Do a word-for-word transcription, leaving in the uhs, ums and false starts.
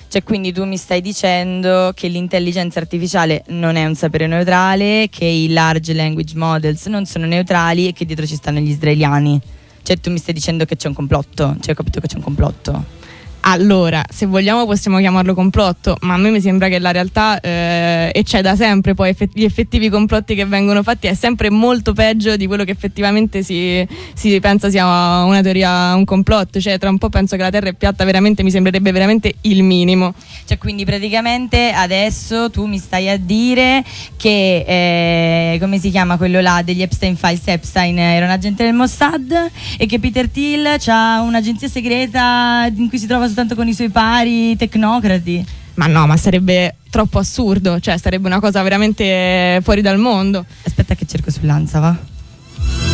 Cioè, quindi tu mi stai dicendo che l'intelligenza artificiale non è un sapere neutrale, che i large language models non sono neutrali e che dietro ci stanno gli israeliani. Cioè, tu mi stai dicendo che c'è un complotto? Cioè, ho capito che c'è un complotto. Allora, se vogliamo possiamo chiamarlo complotto, ma a me mi sembra che la realtà, eh, e c'è da sempre, poi effett- gli effettivi complotti che vengono fatti è sempre molto peggio di quello che effettivamente si, si pensa sia una teoria, un complotto. Cioè, tra un po' penso che la Terra è piatta, veramente mi sembrerebbe veramente il minimo. Cioè, quindi praticamente adesso tu mi stai a dire che eh, come si chiama quello là degli Epstein Files? Epstein era un agente del Mossad e che Peter Thiel ha un'agenzia segreta in cui si trova soltanto con i suoi pari tecnocrati. Ma no, ma sarebbe troppo assurdo, cioè sarebbe una cosa veramente fuori dal mondo. Aspetta che cerco sull'Ansa, va?